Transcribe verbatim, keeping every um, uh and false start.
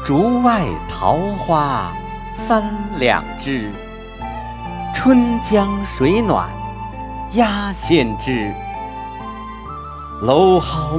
竹外桃花三两枝，春江水暖鸭先知。蒌蒿